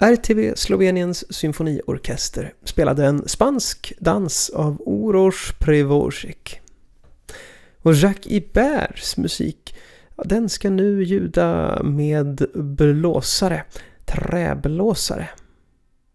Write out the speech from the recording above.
RTV Sloveniens symfoniorkester spelade en spansk dans av Uroš Prevošek. Och Jacques Iberts musik, den ska nu ljuda med blåsare, träblåsare.